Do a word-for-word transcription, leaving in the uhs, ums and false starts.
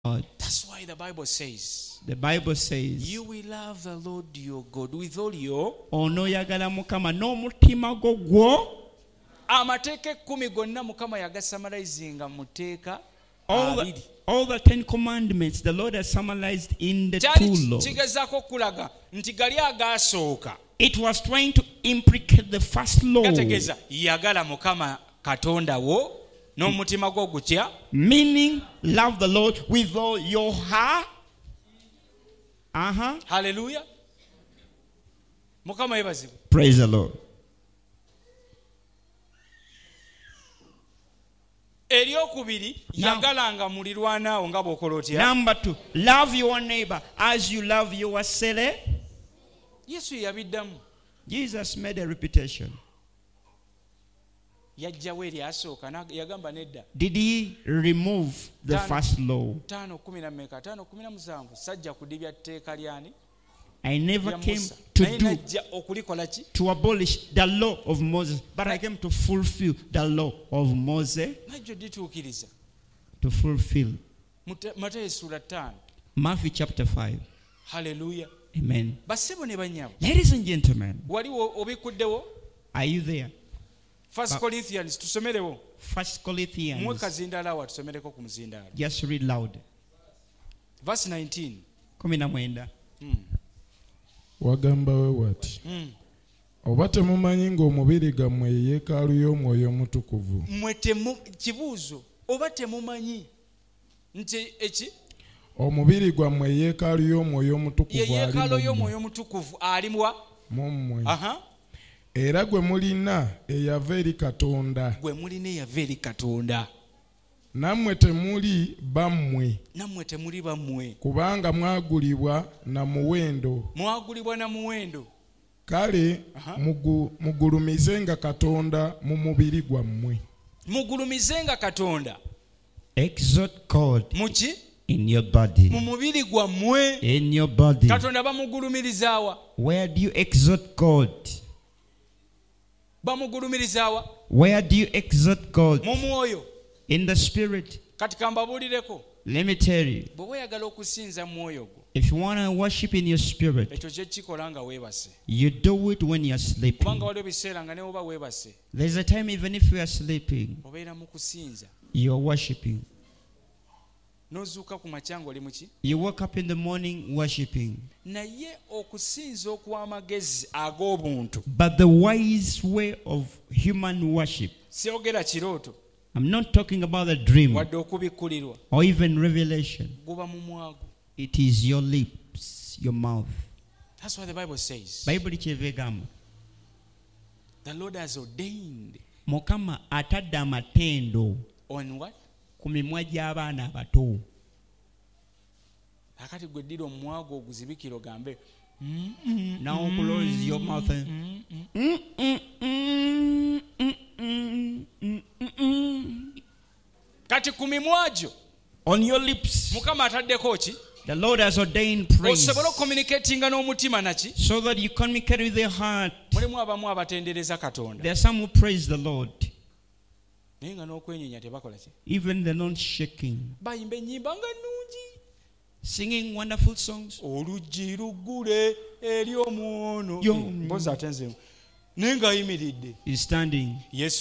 God. That's why the Bible says, The Bible says, you will love the Lord your God with all your onoyagala Mukama n'omutima gwo gwo. amateeka ekkumi gonna Mukama yagasummarizing mu tteeka All abiri. the, all the Ten Commandments the Lord has summarized in the two Kyali laws. kigezaako okulaga nti gali agaasooka. It was trying to implicate the first law, Gategeeza yagala Mukama Katonda wo n'omutima gwo gutya. meaning love the Lord with all your heart. Uh-huh. Hallelujah. Mukama yebazibwe. Praise the Lord. Eryokubiri yagalanga mulirwanaawo nga bw'okola otya. Number two, love your neighbor as you love yourself. Yesu yabiddamu. Jesus made a reputation. Yajjawo eryasooka yagamba nedda. Did he remove the Tano. first law? Taano kumi na mmeka taano kumi na musanvu sajja kudibya tteeka lyani I never lya came Musa. to Naye do najja okulikola ki? to abolish the law of Moses, but I came to fulfill the law of Moses, Najjo dituukiriza. to fulfill. Matayo sura ttaano. Matthew chapter five. Hallelujah. Amen. Bassebo ne bannyabo. Ladies and gentlemen, Wali obikuddewo? are you there? First Corinthians tusomerewo. First Mwe Corinthians. kazindaala wa tusomereko ku muzindaala. Just read loud. Verse nineteen. Kumi na mwenda. Mm. Wagamba we wati. Mm. Oba temumanyi ng'omubiri gammwe ye yeekaalu y'Omwoyo Omutukuvu. Mwe temu kibuuzo oba temumanyi nti eki Omubiri gwammwe ye yeekaalu y'Omwoyo ye Omutukuvu ali yeekalo mu y'omwoyo omutukuvu alimwa. mu mmwe. Aha. Era gwe mulina eyava eri Katonda. Gwe mulina eyava eri Katonda. Nammwe temuli bammwe, Nammwe temuli bammwe. kubanga mwagulibwa na muwendo. Mwagulibwa na muwendo. Kale Aha. mugu- mugulumizenga Katonda mu mubiri gwammwe. Mugulumizenga Katonda. Exalt God Muki? in your body. Mu mubiri gwammwe. In your body. Katonda bamugulumirizaawa. Where do you exalt God? Bamugulumirizaawa. Where do you exalt God? Mu mwoyo. In the spirit. Kati kambabuulireko. Let me tell you, Bwe weeyagala okusinza mu mwoyo gwo. if you want to worship in your spirit, Ekyo kye kikola nga weebase. you do it when you're sleeping. Kubanga waliwo ebiseera nga ne oba weebase. There's a time even if you are sleeping, Obeera mu kusinza. you're worshiping. N'ozuuka ku makya ng'oli mu ki? You wake up in the morning worshiping. Naye okusinza okw'amagezi ag'obuntu. But the wise way of human worship, Siyogera kirooto. I'm not talking about a dream Wadde okubikkulirwa. or even revelation. Guba mu mwago. It is your lips, your mouth. That's what the Bible says. Bible kyeva egamba. The Lord has ordained Mukama atadde amatendo on what? ku mimwa gy'abaana abato. Akati gwe ddira omwago oguzibikira ogambe. Now close your mouth and Mm, mm, mm, mm, mm, mm, mm, mm. Kati ku mimwa gyo On your lips, Mukama ataddeko ki? the Lord has ordained praise Osobole okucommunicatinga n'omutima naki? so that you communicate with your heart. Mulimu abamu abatendereza Katonda. There are some who praise the Lord, Naye nga n'okwenyenya tebakola ki? even they're not shaking, Bayimba ennyimba nga nnungi. singing wonderful songs. Oluggi luggule eri omwono. Yo. Mpozi ate nze. Naye ng'ayimiridde. He's standing. Yesu